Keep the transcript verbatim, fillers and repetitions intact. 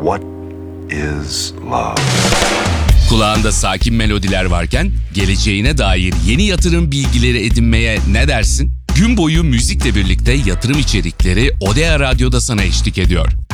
What is love? Kulağında sakin melodiler varken geleceğine dair yeni yatırım bilgileri edinmeye ne dersin? Gün boyu müzikle birlikte yatırım içerikleri Odea Radyo'da sana eşlik ediyor.